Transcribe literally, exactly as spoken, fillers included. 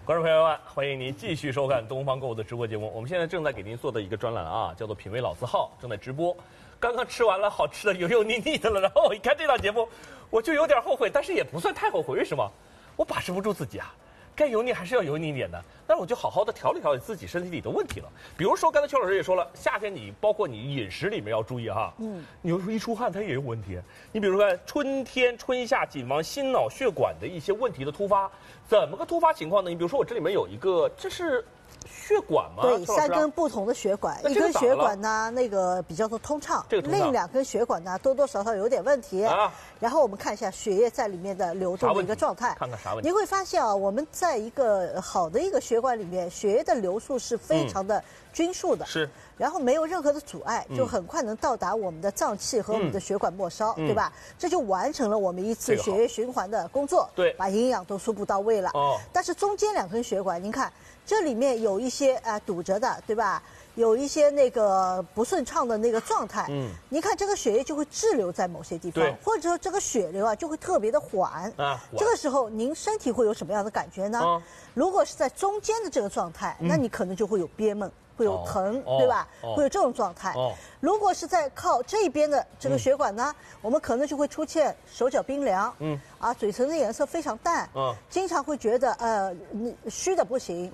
观众朋友们，欢迎您继续收看东方购物的直播节目。我们现在正在给您做的一个专栏啊，叫做《品味老字号》，正在直播。刚刚吃完了好吃的油油腻腻的了，然后我一看这档节目，我就有点后悔，但是也不算太后悔。为什么？我把持不住自己啊。该油腻还是要油腻一点的，但是我就好好的调理调理自己身体里的问题了。比如说，刚才邱老师也说了，夏天你包括你饮食里面要注意哈，嗯，你有时候一出汗它也有问题。你比如说春天春夏紧忙心脑血管的一些问题的突发，怎么个突发情况呢？你比如说我这里面有一个，这是血管吗？ 对，三根不同的血管，一根血管呢那个比较说通畅， 这个通畅另两根血管呢多多少少有点问题啊。然后我们看一下血液在里面的流动的一个状态， 看看啥问题？ 你会发现啊，我们在一个好的一个血管里面，血液的流速是非常的均速的， 嗯、是， 然后没有任何的阻碍，就很快能到达我们的脏器和我们的血管末梢，嗯、对吧？这就完成了我们一次血液循环的工作， 对， 把营养都输布到位了。哦，但是中间两根血管，您看这里面有一些啊、呃、堵着的，对吧？有一些那个不顺畅的那个状态，嗯，你看这个血液就会滞留在某些地方，或者说这个血流啊就会特别的缓啊。这个时候您身体会有什么样的感觉呢？啊、如果是在中间的这个状态，嗯、那你可能就会有憋闷。会有疼，哦、对吧？哦、会有这种状态。哦、如果是在靠这边的这个血管呢，嗯、我们可能就会出现手脚冰凉，嗯，啊，嘴唇的颜色非常淡，嗯，经常会觉得呃虚的不行，